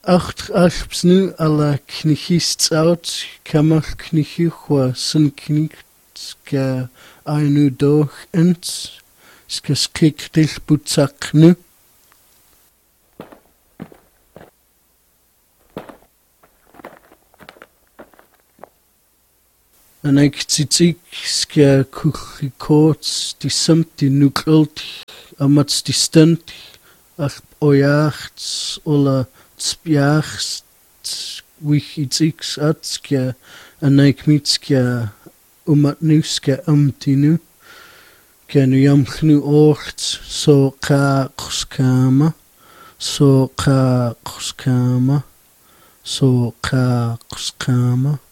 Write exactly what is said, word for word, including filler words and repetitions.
acht alpsnu alla knichist out kamal knichua sun knicht ska ainu doch ent ska skik til butsaknu. En ik titik ska kuchikots die samt die nukelt amats die stunt ach ojachts ola spjachts wich itiks atska en ik mitska umat nu ska amtinu kenu jamchnu oort so ka kuskama so ka kuskama so ka kuskama